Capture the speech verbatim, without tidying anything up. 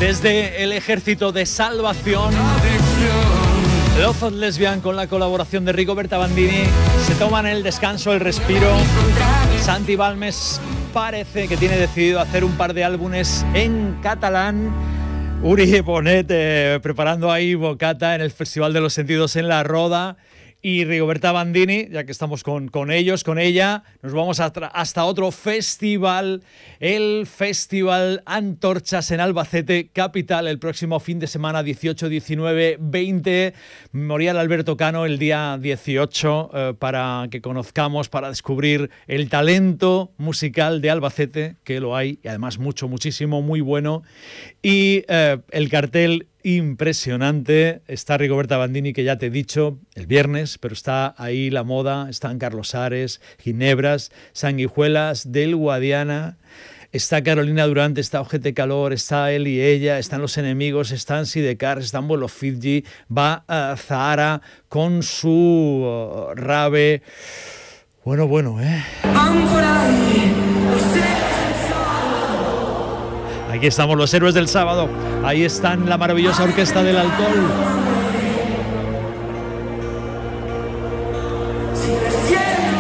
Desde el Ejército de Salvación, Love of Lesbian con la colaboración de Rigoberta Bandini. Se toman el descanso, el respiro. Santi Balmes parece que tiene decidido hacer un par de álbumes en catalán. Uri Bonet eh, preparando ahí bocata en el Festival de los Sentidos en La Roda. Y Rigoberta Bandini, ya que estamos con, con ellos, con ella, nos vamos a tra- hasta otro festival, el Festival Antorchas en Albacete, capital, el próximo fin de semana, dieciocho, diecinueve, veinte. Memorial Alberto Cano el día dieciocho, eh, para que conozcamos, para descubrir el talento musical de Albacete, que lo hay, y además mucho, muchísimo, muy bueno. Y eh, el cartel impresionante. Está Rigoberta Bandini, que ya te he dicho, el viernes, pero está ahí La Moda, están Carlos Ares, Ginebras, Sanguijuelas, Del Guadiana, está Carolina Durante, está Ojete Calor, está Él y Ella, están Los Enemigos, están Sidecars, están Bolo Fidji, va uh, Zahara con su uh, rave. Bueno, bueno, ¿eh? Aquí estamos los héroes del sábado. Ahí están la maravillosa Orquesta del Alcohol.